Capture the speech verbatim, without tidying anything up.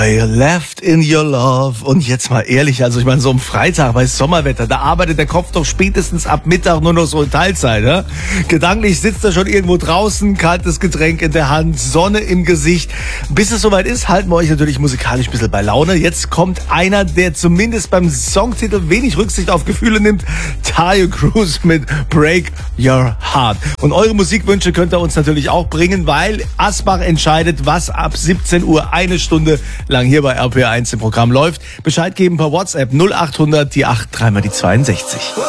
I left in your love. Und jetzt mal ehrlich, also ich meine, so am Freitag bei Sommerwetter, da arbeitet der Kopf doch spätestens ab Mittag nur noch so in Teilzeit. Ne? Gedanklich sitzt er schon irgendwo draußen, kaltes Getränk in der Hand, Sonne im Gesicht. Bis es soweit ist, halten wir euch natürlich musikalisch ein bisschen bei Laune. Jetzt kommt einer, der zumindest beim Songtitel wenig Rücksicht auf Gefühle nimmt. Taio Cruz mit Break Your Heart. Und eure Musikwünsche könnt ihr uns natürlich auch bringen, weil Asbach entscheidet, was ab siebzehn Uhr eine Stunde lang hier bei R P R eins im Programm läuft. Bescheid geben per WhatsApp null acht hundert, die acht, dreimal die zweiundsechzig.